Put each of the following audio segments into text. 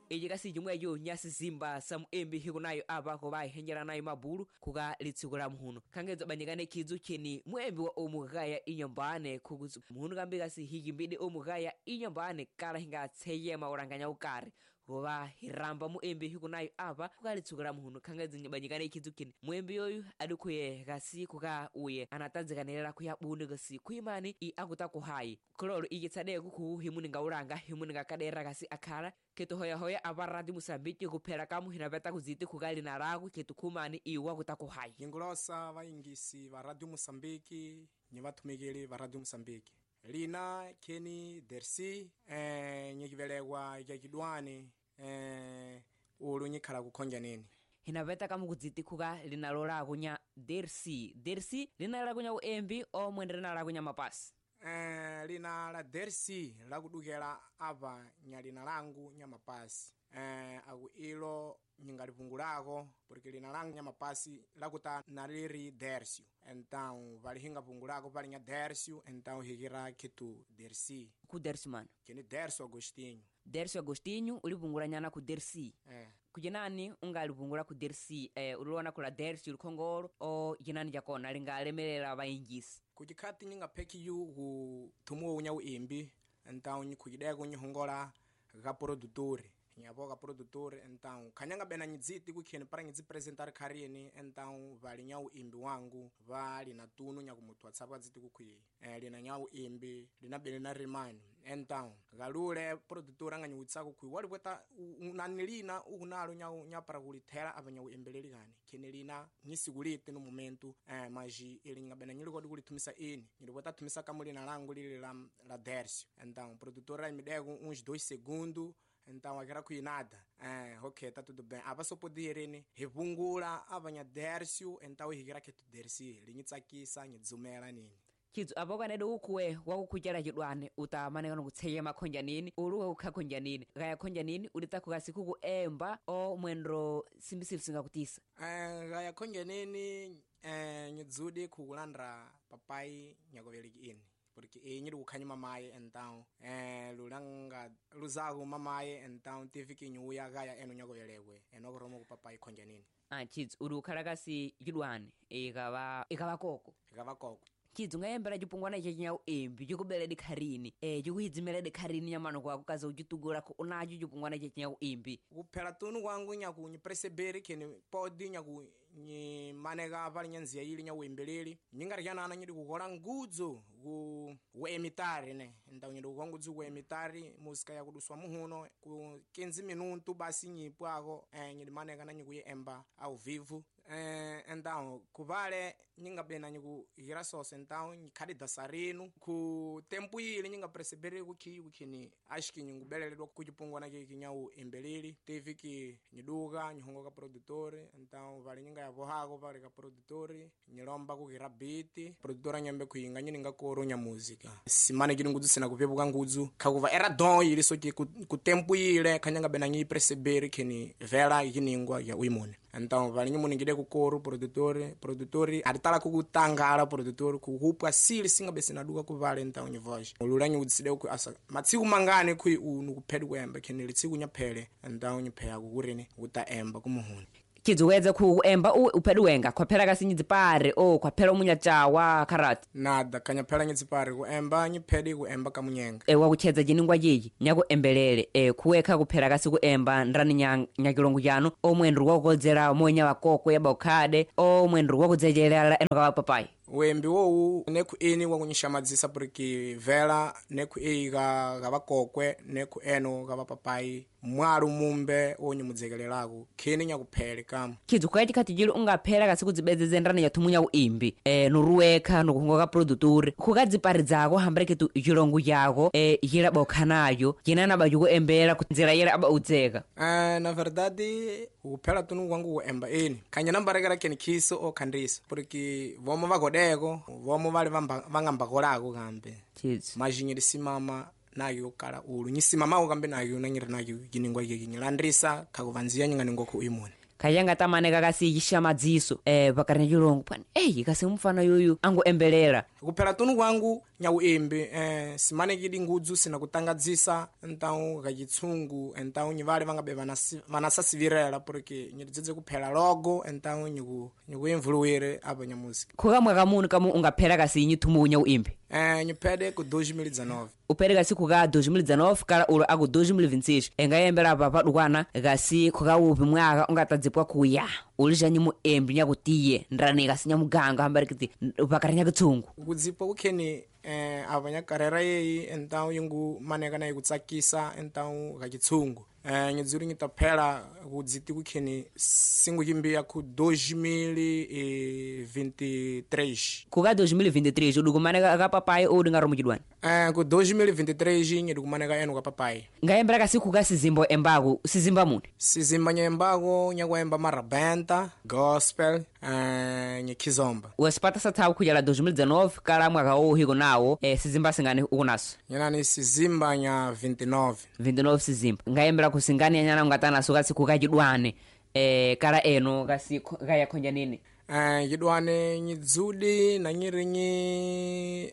ejikasi chimwecho nyasi zimba samu embi hikunayo apa ko bayihenjera nayo mabulu kuka litsikula muhuno kangezo banyikane kizu cheni mwembi wa omugaya inyambane kukuzu muhuno kambikasi hikimbidi omugaya inyambane kala hinga tseyema uranganya ukari kuba hiramba mu embi hikunayo apa kuka litsikula muhuno kangezo banyikane kizu cheni mwembi yoyu adikuye kasi kuka uye anatadzikanira kuyabunde kasi kuimani akutako hayi kololo ikitsade kuku himuninga uranga himuninga kadera kasi akala keto hoya aba Radio Mosambiki kuphera kamu hinapeta kuziti kugali naraku keto kumani iwa kutako hayi Yingulosa vaingisi va Radio Mosambiki nyivatumikili va Radio Mosambiki lina Kenny Dercy nyikivelegwa yakidwani ulu nyikhala kukhonja nini hinapeta kamu kuziti kuka linalora kunya Dercy linalora kunya uembi o mwendere nalora kunya mapasi lina la Dercy la kudukela apa nyalina langu nyamapasi aku ilo nyingalipungulako porque lina langu nyamapasi lakuta naliri Dercy então valihinga pungulako pali nya Dercy então hikira kitu Dercy ku Dercy mano kini Dercy Agostinho ulipungula nyana ku Dercy kujenani ungalipungula ku Dercy uliona kula Dercy ulikhongolo o jinani jakona lingalemelela vaingisi kujikati nyinga peki yu kutumu unya uimbi então nyikujideko nyihongola ga produtor nyaboga produtor então kanyanga bena nyiziti kukheni para nyizi presentar karini então vali nya uimbi wangu vali na tunu nyakumutwa tsapwa ziti kukhi lina nya uimbi lina bele na rimani então galule produtor anga nyutsako kwi wali kweta unanilina unalo nya para kulithera abanya uimbeleli gani kenelina nyisikulite no momento maji elinga bena nyiliko kulitumisa ini nyilipota tumisa kamulina langu lile la Dercy então produtor imidego uns 2 segundos então akira kuinada okay tá tudo bem apa só poderene hivungula abanya Dercy então hikira ketu Dercy linyitsakisa nyizumela nini kizu abokanedo ukuwe wakukujera chidwane utamane kana kutseye makhonja nini uluwe ukhakhonja nini gaya khonja nini ulita kukasiku ku emba o mwendro simbisisinga kutisa gaya khonja nini nyizudi kukulandra papai nyakoveleki ini porque nyiri kukhanya mamaye então lulanga luzaku mamaye então tiviki nyuya gaya eno nyakovelekwe enokoromo ku papai khonja nini kizu uri ukhalakasi chidwane ikava koko kizu ngayembera chipungwana chechinya uembi chikubele dikharini chikuhidzimele dikharini nyamano kwako kaza uchitugula ko unacho chipungwana chechinya uembi kuphela tunu kwangu nyaku nyipreseberi keni podi nyaku ni manega vali nyanzia ili nya uembeleli nyingaryana nyidi kukola ngudzo ku emitari ne então nyidi kukongudzo ku emitari musika ya kuduswa muhuno ku 15 minutos basi nyipwako nyidi manega na nyikuye emba au vivo então kuvale nyinga bena nyiku hira sose então nyikadi dasarinu ku tempo ili nyinga preseberi kukhini ashiki nyingubelelwa kuchipungwana kekinyau embeleli tiviki nyiduka nyihongoka produtor então vale nyinga ya vohako vale ka produtor nyilomba kuhira beat produtora nyambe kuinga nyininga koro nya muzika simane kili ngudzu sina kupepuka ngudzu khakuva era don ili soki ku tempo ile kanyanga bena nyi preseberi keni vela ikiningwa ya uimone então vale nyimuningide ku koro produtor aditala kukutangala produtor kuhupwa sili singa besina duka ku vale então nyivoje ululanyi udzide ku asa matsiku mangane ku unu kuphedwa emba keni litsiku nyaphele então nyipheya kukurene uta emba kumuhuni kizuweze ku emba upedwenga kwaphela kasinyizipare kwaphela umunya chawa karati nada kanyaphela nyizipare ku emba nyiphedi ku emba kamunyenga wakucheza jiningwa yiji nyako embelele kuweka kuphela kasi ku emba ndrani nyakilongo jano omwendu wakukozera monya wakoko yaba ukhade omwendu wakudzejelela eno kawa papai wembi wowu neku ini wakunyishamadzisa porque vela neku gava kokwe neku eno gava papai mwalu mumbe onye mudzekelelako khini nyakuphele kama kizu kwaiti khatijili ungaphela kasi kudzibedzeze ndrani yathumunya uimbi nuruwekha nukuhongoka produtor kukadzipari dzako hambere ketu chilongo chako chilaba ukhanayo chinana bajuku embela kunzira yela aba udzeka na verdade kuphela tunu kwangu ku emba ini kanya nambarekera keni khiso o khandisa porque vomo vagodeko vomo vali vangambakolako kambe majinyiri simama nayo kala ulu nyisimama ukambe nayo nanyira nayo kiningwa kinyilandrisa kakuvanzia nyingani ngoko imone kayanga tamane kakasi yishamadziso pakarine chilongo pani kasi mfana yoyu ango embelera kuphela tunu kwangu nyakuimbi simanekidi ngudzu sina kutangadzisa então kachitsungu então nyivale vangabe vanasasivirela porque nyidzidze kuphela logo então nyikuimvuluwire apa nyamuzika kukamwe kamunu kamu ungaphela kasi nyithumu nyakuimbi nyiphede ku 2019 upere kasi kuka 2019 kala ulo aku 2026 engayembera apa padukwana kasi kukaupi mwaka ungatadzipwa kuya ulija nyimu embi nyakutiye ndrani kasi nyamuganga hambarikiti upakara nyakutsungu kudzipwa kukheni apa nyakarera yeyi então yingu maneka nayi kutsakisa então kachitsungu nyidzuri nyitaphela kudziti kukheni singukimbiya ku 2023 kuka 2023 udukumaneka kapapai udi ngaro mukidwani ku 2023 nyidikumaneka enu kapapai ngayembera kasi kuka sizimbo embaku sizimba muni sizimba nyembako nyakuemba marabenta gospel nyikizomba wesipata sathawu kujala 2019 kala mwaka uhiko nawo sizimba singani ukunaso nyanani sizimba nya 29 sizimba ngayembera kusingani nyana ungatanaso kasi kukachidwane kala eno kasi kaya khonja nini chidwane nyidzudi na nyirinyi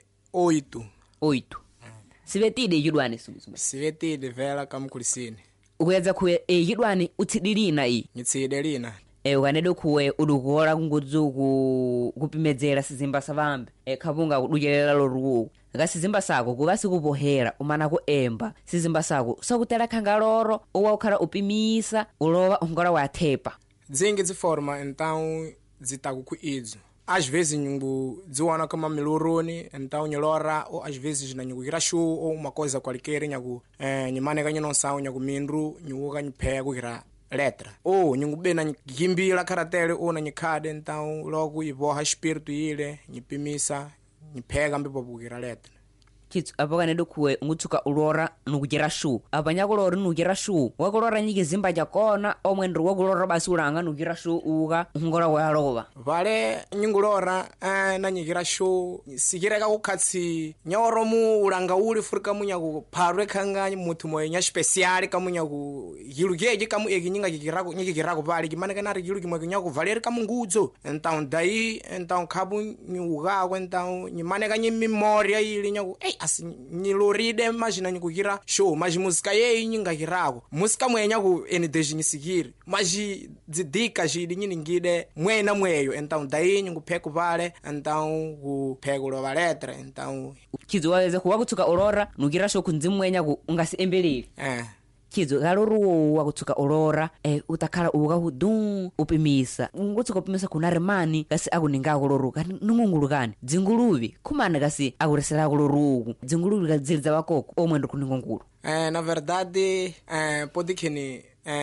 8 sivetide chidwane sivetide vela kamkulisini ukuyedza kuye chidwane utsidilina iyi nyitside lina ukanede kuwe udukuhola kungudzu kupimedzera sizimba savambe khapunga kuduchelela loruwo kasizimba sako kukasi kupohera umana kuemba sizimba sako sakutela khanga loro uwa ukhala upimisa ulowa ungola wathepa dzingi dziforma então dzitaku ku idzo às vezes nyungu dziwana kama miluruni então nyilora ou às vezes na nyungu kira show ou uma coisa qualquer nyaku nyimaneka nyinonsawu nyaku mindru nyuka nyipheya kukira letra ou nyungu bena nyikimbila karatele ou na nyikhade então logo ivoha espírito ile nyipimisa nyipheka mbipo kukira letra kitsu apo kanede kuwe ngutsuka ulora nukujera shu apanyakulori nukujera shu wakulora nyikizimba jakona omwendu wakulora basi ulanga nukujera shu uka ngola waloba vale nyingulora na nyikira shu sikireka kukhatsi nyoromu ulanga uli furika munyaku pharwe khanga muthu moyo nya special kamunyaku yilukeje kamu eki nyikirako vale kimaneka nari yiluki mwe nyaku valeri kamungudzo então daí então khabu nyuka então nyimaneka nyimmemoria ili nyaku asi nyiloride majina nyikukira show maji muzika yeyi nyingakirako muzika mwenya ku enideji nyisikiri maji dzidika jidi nyiningide mwena mweyo então daí nyingupheka vale então kupheka lova letra então kidzo waweze kuwakutsuka ulora nukira show kunzimu mwenya ku ungasi embeleli kidzo galoruwo wakutsuka ulora utakhala uka hudu upimisa ngutsuka upimisa kunari mani kasi akuninga kuloroka nungungulukani dzinguluvi kumana kasi akuresera kuloruku dzinguluvi kadzilidza wakoko omwendo kuningungulu na verdade podikheni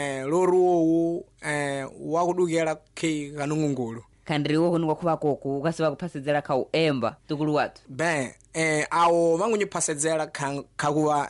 loruwo wakudukela ke kanungungulu kandiriwo kuninga khuvakoko ukasi wakuphasedzera kha uemba tukulu watu awo vangunyiphasedzera khakuva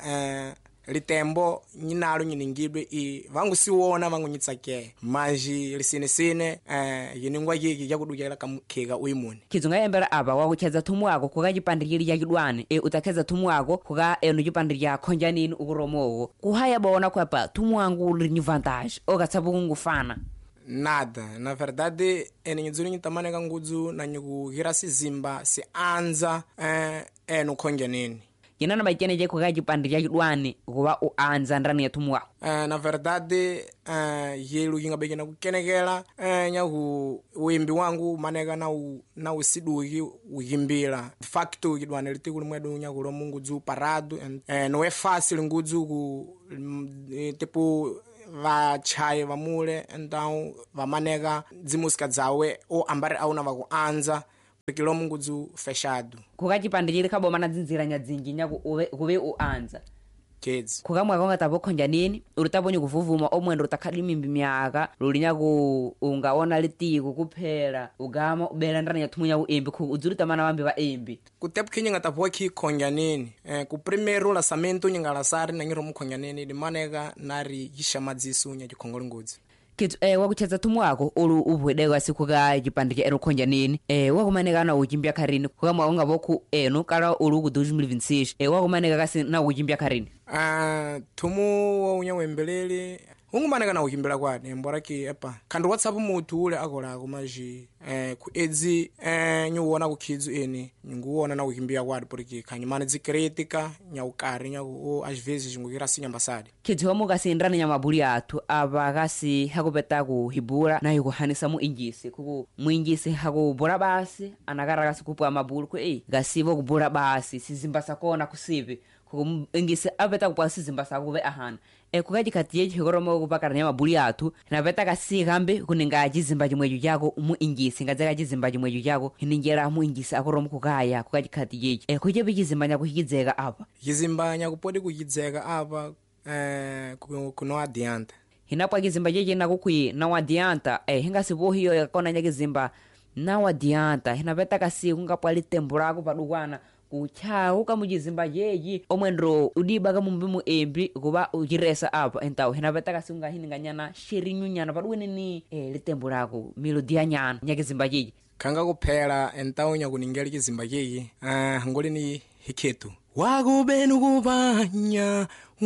litembo nyinalo nyiningidwe vangu siwona vangu nyitsake maji lisinesine yiningwa yiki yakudukela kamkheka uimuni kidzo ngayembera apa wakuchedza thumu wako kuka chipandikili chakidwane utakhedza thumu wako kuka eno chipandikili chakhonja nini ukuromowo kuhaya bona kwapa thumu wangu uli ni vantagem okatsapo kungufana nada na verdade ene nyidzuli nyitamaneka ngudzu na nyikukira sizimba si anza eno khonja nini yinana maikene je kuka chipandikili chakidwane kuva uanza ndani ya thumu wako na verdade yelu yingabekena kukenekela nyaku uimbi wangu maneka na usiduki uyimbila facto kidwane litiku limwedu nyaku lo mungu dzu parado no é fácil ngudzu ku tipo vachayi vamule então vamaneka dzimúsica dzawe ou ambari auna vakuanza kilo mungudzu fechado kuka chipandikili khaboma na dzinziranya dzingi nyaku kuve uanza kids kukamwaka ungatapo khonja nini ulitapo nyikuvuvuma omwendo utakhadi mimbi myaka luli nyaku ungaona litiku kuphela ugama ubela ndani ya thumu nyaku embi udzulita mana vambi va embi kutepukhi nyingatapo khi khonja nini ku primeiro lançamento nyingalasari na nyiro mukhonja nini limaneka nari yixamadziso nya chikhongolo ngudzi kitu wakuchedza thumu wako ulu upwedeka siku ka chipandikili eno khonja nini wakumaneka na uchimbya kharini kukamwa ungapoku eno kala ulu ku 2026 wakumaneka kasi na uchimbya kharini thumu wa unyawembeleli ungumaneka na ukimbira kwade mbora ki epa kandi WhatsApp mutu ule akola kumaji ku edzi nyuona ku kids eni nguona na ukimbira kwade porque kanyimana zikritika nyaukari nyaku às vezes ngukira sinyambasadi kids homo kasindrana nyamabuli athu abakasi hakupeta ku hibura na yukuhanisa mu injisi kuku muinjisi hakubura basi anakara kasi kupwa mabulu ku gasivo kubura basi sizimbasa kona kusivi kuku ingisi apeta kupwa sizimbasa kuve ahana kukaji kati yeji hikoromo kupakara nyamabuli athu napeta kasi kambi kuninga jizimba jimweju jako mu injisi ngazeka jizimba jimweju jako hininjera mu injisi akoromo kukaya kukaji kati yeji kujebi jizimba nyaku hikizeka apa jizimba nyaku podi kukizeka apa kuno adianta hinapwa kizimba jeje nakukwi na wadianta hingasivo hiyo yakona nyakizimba na wadianta hinapeta kasi kungapwa litembo lako padukwana kuchau kamujizimba jeji omwendro udiba kamumbi mu embi kuba ujiresa apa entao hinapeta kasi ngahinganyana shirinyu nyana paduweneni litembo lako melodia nyana nyakizimba jeji kanga kuphela entao nyakuningeli kizimba jeji ngoli ni hiketu wakubenu kubanya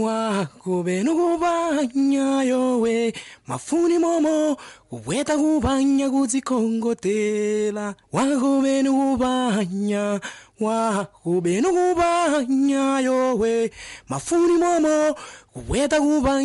yowe mafuni momo kuweta kubanya kuzikongotela wakubenu kubanya yowe mafuni momo kuweta kubanya